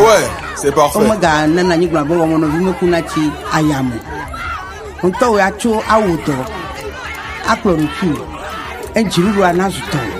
ouais, c'est parfait. Omaga nana nyigba bo wono vimo kunachi ayamu. Onto we acho awuto. Akloruku. Enjiru anazuto.